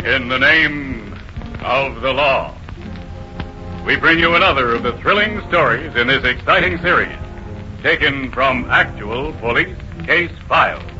In the name of the law. We bring you another of the thrilling stories in this exciting series, taken from actual police case files.